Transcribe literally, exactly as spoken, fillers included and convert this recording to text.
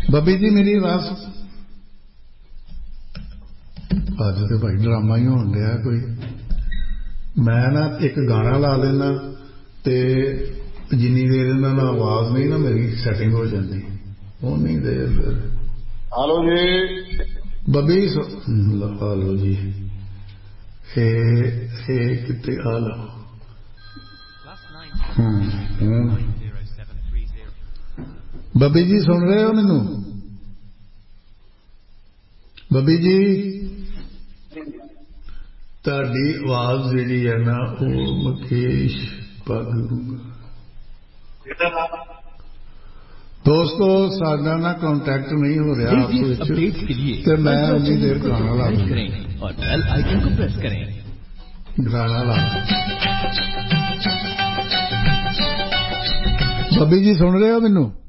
ਬੱਬੀ ਜੀ ਮੇਰੀ ਆਵਾਜ਼ ਅੱਜ ਤੇ ਭਾਈ ਡਰਾਮਾ ਹੀ ਹੋਣ ਡਿਆ ਕੋਈ। ਮੈਂ ਨਾ ਇੱਕ ਗਾਣਾ ਲਾ ਲੈਣਾ ਤੇ ਜਿੰਨੀ ਦੇਰ ਇਹਨਾਂ ਨਾਲ ਆਵਾਜ਼ ਨਹੀਂ ਨਾ ਮੇਰੀ ਸੈਟਿੰਗ ਹੋ ਜਾਂਦੀ ਉਨੀ ਦੇਰ ਫਿਰ। ਹਲੋ ਜੀ ਬੱਬੀ ਹਲੋ ਜੀ ਇਹ ਕਿਤੇ ਹਲੋ ਬੱਬੀ ਜੀ ਸੁਣ ਰਹੇ ਹੋ ਮੈਨੂੰ? ਬੱਬੀ ਜੀ ਤੁਹਾਡੀ ਆਵਾਜ਼ ਜਿਹੜੀ ਹੈ ਨਾ ਉਹ ਮੁਕੇਸ਼ ਭਾਗੂ। ਦੋਸਤੋ ਸਾਡਾ ਨਾ ਕੰਟੈਕਟ ਨਹੀਂ ਹੋ ਰਿਹਾ ਆਪਸ ਵਿੱਚ ਤੇ ਮੈਂ ਉਨੀ ਦੇਰ ਗਾਣਾ ਲਾ ਦੂੰਗਾ। ਗਾਣਾ ਲਾ ਬੱਬੀ ਜੀ ਸੁਣ ਰਹੇ ਹੋ ਮੈਨੂੰ?